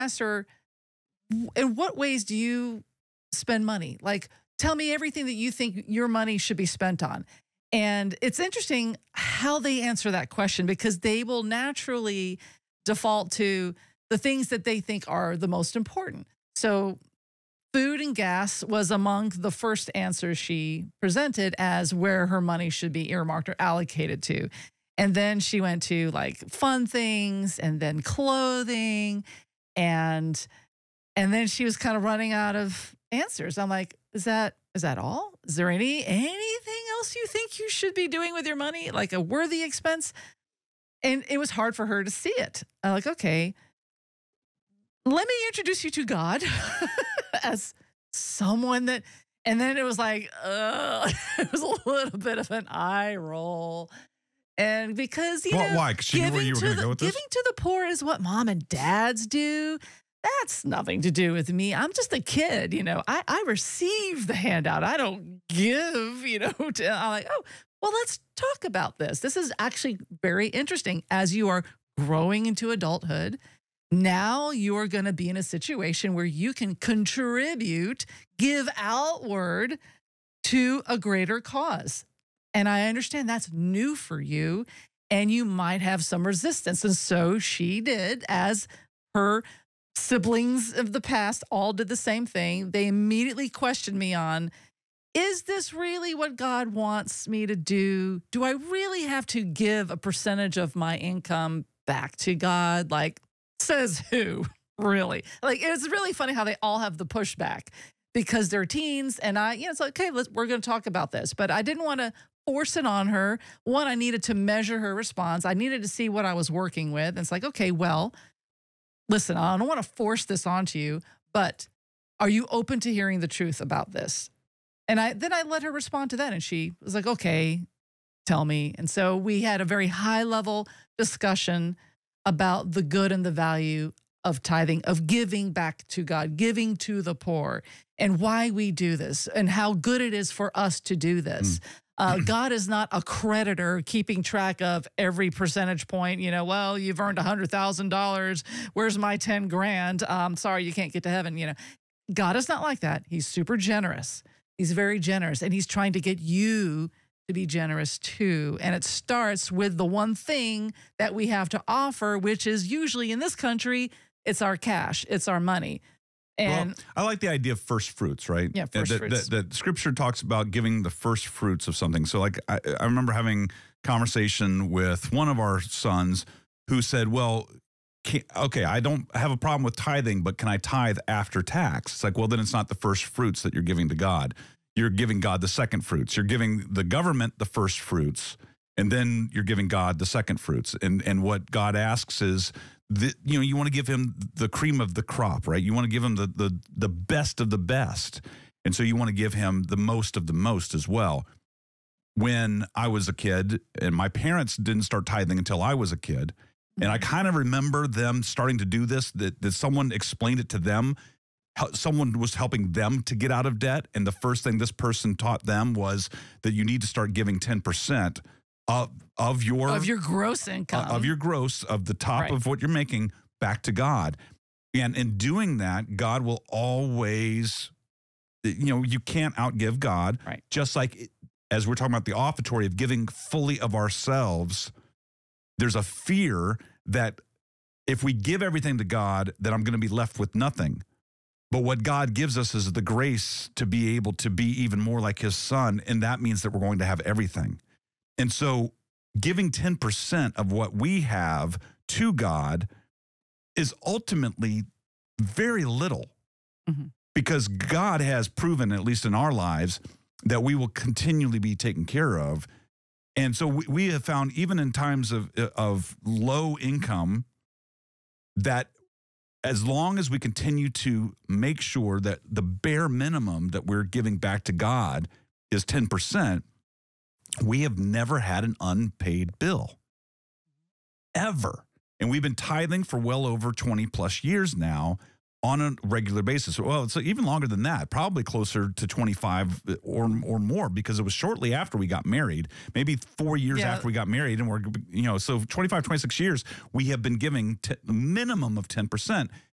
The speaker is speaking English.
asked her, in what ways do you spend money? Like, tell me everything that you think your money should be spent on. And it's interesting how they answer that question because they will naturally default to the things that they think are the most important. So food and gas was among the first answers she presented as where her money should be earmarked or allocated to. And then she went to like fun things and then clothing and then she was kind of running out of answers. I'm like, is that all? Is there anything else you think you should be doing with your money? Like a worthy expense? And it was hard for her to see it. I'm like, okay, let me introduce you to God as someone that, and then it was like, it was a little bit of an eye roll. And because, why? Because she knew where you were going to go with this? Giving to the poor is what mom and dads do. That's nothing to do with me. I'm just a kid, I receive the handout. I don't give, I'm like, oh, well, let's talk about this. This is actually very interesting. As you are growing into adulthood, now you're going to be in a situation where you can contribute, give outward to a greater cause. And I understand that's new for you and you might have some resistance. And so she did, as her siblings of the past all did the same thing. They immediately questioned me on, is this really what God wants me to do? Do I really have to give a percentage of my income back to God? Like, says who? Really? Like, it's really funny how they all have the pushback because they're teens. And it's like, okay, we're going to talk about this. But I didn't want to force it on her. One, I needed to measure her response. I needed to see what I was working with. And it's like, okay, well, listen, I don't want to force this onto you, but are you open to hearing the truth about this? And then I let her respond to that. And she was like, okay, tell me. And so we had a very high level discussion about the good and the value of tithing, of giving back to God, giving to the poor, and why we do this and how good it is for us to do this. God is not a creditor keeping track of every percentage point. Well, you've earned $100,000. Where's my 10 grand? Sorry, you can't get to heaven. God is not like that. He's super generous. He's very generous, and he's trying to get you to be generous too. And it starts with the one thing that we have to offer, which is usually in this country, it's our cash, it's our money. And I like the idea of first fruits, right? Yeah, first fruits. The scripture talks about giving the first fruits of something. So like I remember having conversation with one of our sons who said, well, okay, I don't have a problem with tithing, but can I tithe after tax? It's like, well, then it's not the first fruits that you're giving to God. You're giving God the second fruits. You're giving the government the first fruits, and then you're giving God the second fruits. And what God asks is, you want to give him the cream of the crop, right? You want to give him the best of the best. And so you want to give him the most of the most as well. When I was a kid, and my parents didn't start tithing until I was a kid, and I kind of remember them starting to do this, that someone explained it to them. Someone was helping them to get out of debt. And the first thing this person taught them was that you need to start giving 10% of your gross income, of the top Right. of what you're making back to God. And in doing that, God will always, you can't outgive God. Right. Just like as we're talking about the offertory of giving fully of ourselves, there's a fear that if we give everything to God, that I'm going to be left with nothing. But what God gives us is the grace to be able to be even more like his son. And that means that we're going to have everything. And so giving 10% of what we have to God is ultimately very little, because God has proven, at least in our lives, that we will continually be taken care of. And so we have found, even in times of low income, that as long as we continue to make sure that the bare minimum that we're giving back to God is 10%, we have never had an unpaid bill, ever. And we've been tithing for well over 20 plus years now on a regular basis. Well, it's even longer than that, probably closer to 25 or more, because it was shortly after we got married, maybe 4 years after we got married. And we're, so 25, 26 years, we have been giving a minimum of 10%.